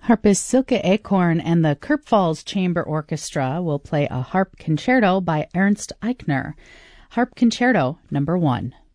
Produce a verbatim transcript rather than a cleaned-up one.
Harpist Silke Acorn and the Kirp Falls Chamber Orchestra will play a harp concerto by Ernst Eichner. Harp Concerto Number One.